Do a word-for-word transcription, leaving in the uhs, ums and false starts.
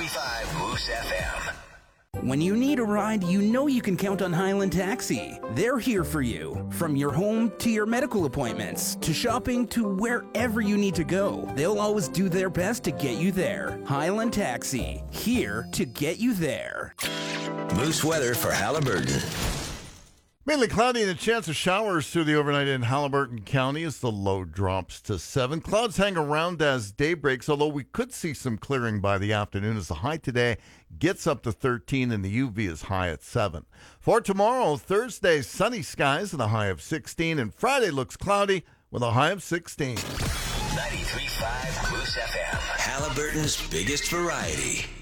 ninety-three point five Moose F M. When you need a ride, you know you can count on Highland Taxi. They're here for you. From your home to your medical appointments, to shopping, to wherever you need to go. They'll always do their best to get you there. Highland Taxi, here to get you there. Moose weather for Halliburton. Mainly cloudy and a chance of showers through the overnight in Halliburton County as the low drops to seven. Clouds hang around as day breaks, although we could see some clearing by the afternoon as the high today gets up to thirteen and the U V is high at seven. For tomorrow, Thursday, sunny skies and a high of sixteen, and Friday looks cloudy with a high of sixteen. ninety-three point five Moose F M. Halliburton's biggest variety.